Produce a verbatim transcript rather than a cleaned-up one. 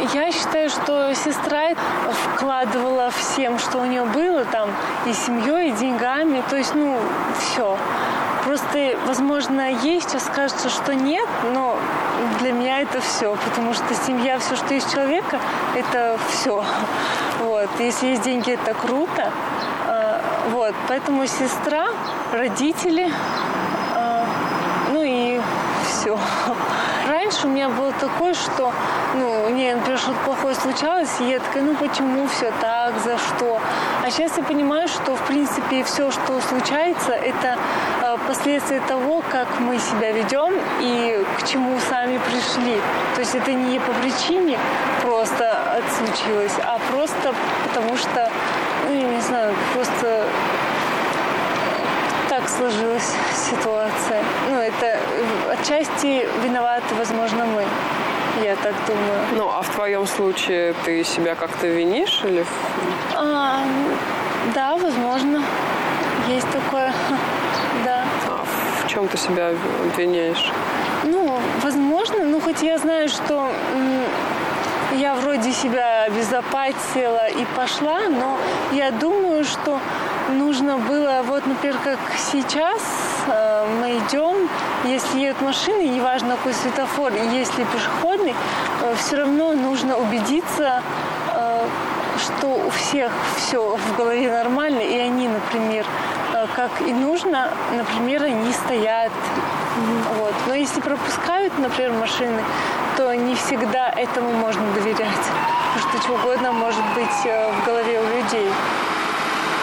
я считаю, что сестра вкладывала всем, что у нее было, там, и семьей, и деньгами. То есть, ну, все. Просто, возможно, ей сейчас кажется, что нет, но для меня это все. Потому что семья, все, что есть у человека, это все. Вот. Если есть деньги, это круто. Вот. Поэтому сестра, родители, ну и все. Раньше у меня было такое, что, ну, мне, например, что-то плохое случалось, и я такая, ну, почему все так, за что? А сейчас я понимаю, что, в принципе, все, что случается, это э, последствия того, как мы себя ведем и к чему сами пришли. То есть это не по причине просто это случилось, а просто потому что, ну, я не знаю, просто так сложилась ситуация. Ну, это отчасти виноваты, возможно, мы. Я так думаю. Ну, а в твоем случае ты себя как-то винишь или? А, да, возможно. Есть такое. Да. А в чем ты себя обвиняешь? Ну, возможно. Ну, хоть я знаю, что м, я вроде себя обезопасила и пошла, но я думаю, что нужно было, вот, например, как сейчас э, мы идем, если едут машины, неважно какой светофор, и если пешеходный, э, все равно нужно убедиться, э, что у всех все в голове нормально, и они, например, э, как и нужно, например, они стоят. Mm-hmm. Вот. Но если пропускают, например, машины, то не всегда этому можно доверять, потому что чего угодно может быть э, в голове у людей.